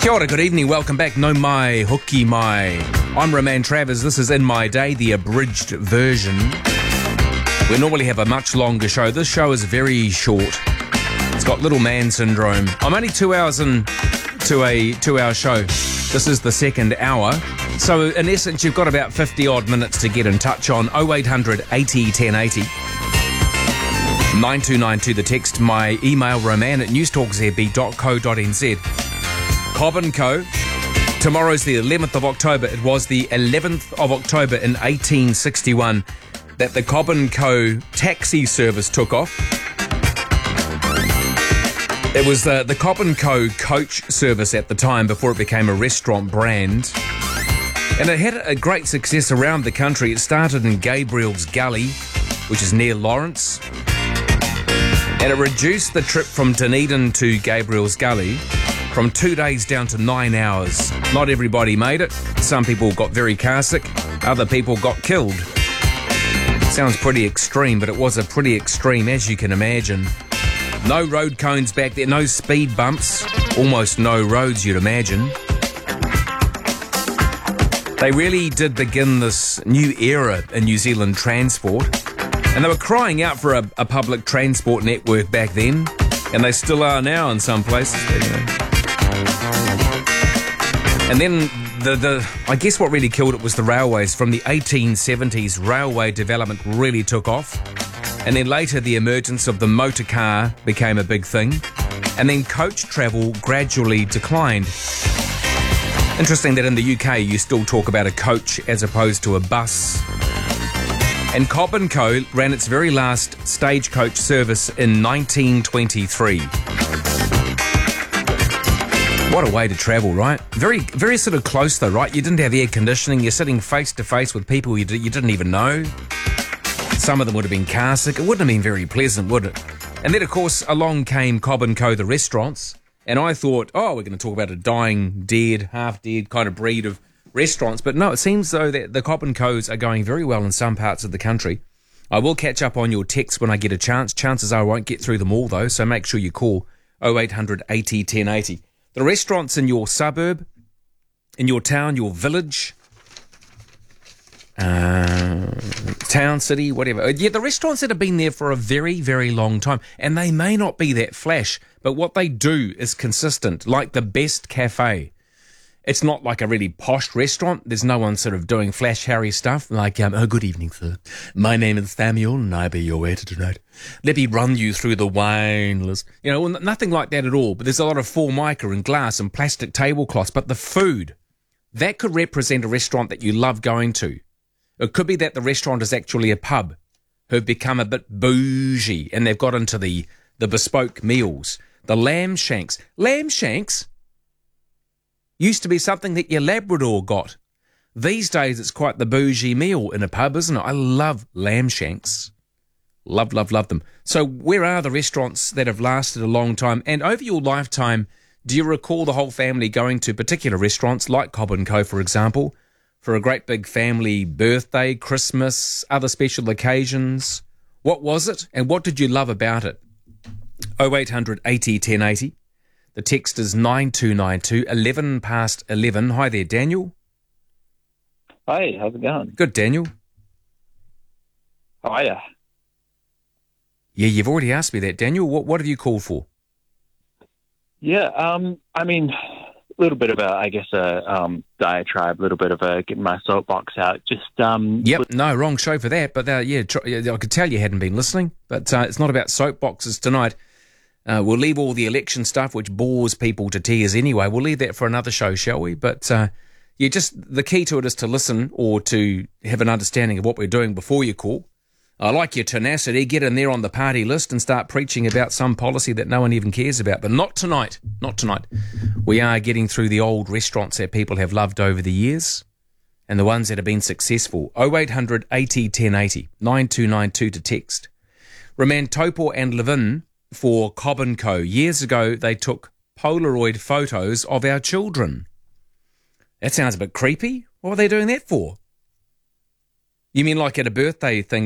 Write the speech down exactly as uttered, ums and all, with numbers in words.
Kia ora, good evening, welcome back. No mai, hoki mai. I'm Roman Travers. This is In My Day, the abridged version. We normally have a much longer show. This show is very short. It's got little man syndrome. I'm only two hours into a two-hour show. This is the second hour. So, in essence, you've got about fifty-odd minutes to get in touch on oh eight hundred eighty ten eighty. nine two nine two the text. My email, roman at newstalk z b dot co dot n z. Cobb and Co. Tomorrow's the eleventh of October. It was the eleventh of October in eighteen sixty-one that the Cobb and Co. taxi service took off. It was uh, the Cobb and Co. coach service at the time before it became a restaurant brand. And it had a great success around the country. It started in Gabriel's Gully, which is near Lawrence. And it reduced the trip from Dunedin to Gabriel's Gully from two days down to nine hours. Not everybody made it. Some people got very car sick. Other people got killed. Sounds pretty extreme, but it was a pretty extreme, as you can imagine. No road cones back there, no speed bumps, almost no roads, you'd imagine. They really did begin this new era in New Zealand transport, and they were crying out for a, a public transport network back then, and they still are now in some places. But, you know. And then the, the I guess what really killed it was the railways. From the eighteen seventies, railway development really took off. And then later, the emergence of the motor car became a big thing. And then coach travel gradually declined. Interesting that in the U K, you still talk about a coach as opposed to a bus. And Cobb and Co. ran its very last stagecoach service in nineteen twenty-three. What a way to travel, right? Very, very sort of close though, right? You didn't have air conditioning. You're sitting face to face with people you, d- you didn't even know. Some of them would have been car sick. It wouldn't have been very pleasant, would it? And then, of course, along came Cobb and Co., the restaurants. And I thought, oh, we're going to talk about a dying, dead, half-dead kind of breed of restaurants. But no, it seems though that the Cobb and Co.'s are going very well in some parts of the country. I will catch up on your texts when I get a chance. Chances are I won't get through them all, though, so make sure you call oh eight hundred eighty ten eighty. The restaurants in your suburb, in your town, your village, uh, town, city, whatever. Yeah, the restaurants that have been there for a very, very long time. And they may not be that flash, but what they do is consistent, like the best cafe. It's not like a really posh restaurant. There's no one sort of doing flash Harry stuff like, um, oh, good evening, sir. My name is Samuel and I'll be your waiter tonight. Let me run you through the wine list. You know, nothing like that at all. But there's a lot of formica and glass and plastic tablecloths. But the food, that could represent a restaurant that you love going to. It could be that the restaurant is actually a pub who've become a bit bougie and they've got into the, the bespoke meals. The lamb shanks. Lamb shanks used to be something that your Labrador got. These days, it's quite the bougie meal in a pub, isn't it? I love lamb shanks. Love, love, love them. So where are the restaurants that have lasted a long time? And over your lifetime, do you recall the whole family going to particular restaurants, like Cobb and Co., for example, for a great big family birthday, Christmas, other special occasions? What was it, and what did you love about it? oh eight hundred eighty ten eighty. The text is nine two nine two, eleven past eleven. Hi there, Daniel. Hi, how's it going? Good, Daniel. How are you? Yeah, you've already asked me that, Daniel. What what have you called for? Yeah, um, I mean, a little bit of a, I guess, a um, diatribe, a little bit of a getting my soapbox out. Just um. Yep, no, wrong show for that. But uh, yeah, try, I could tell you hadn't been listening. But uh, it's not about soapboxes tonight. Uh, we'll leave all the election stuff, which bores people to tears anyway. We'll leave that for another show, shall we? But uh, yeah, just the key to it is to listen or to have an understanding of what we're doing before you call. I like your tenacity. Get in there on the party list and start preaching about some policy that no one even cares about. But not tonight. Not tonight. We are getting through the old restaurants that people have loved over the years and the ones that have been successful. oh eight hundred eighty ten eighty, nine two nine two to text. Roman Topor and Levin for Cobb and Co. Years ago, they took Polaroid photos of our children. That sounds a bit creepy. What were they doing that for? You mean like at a birthday thing?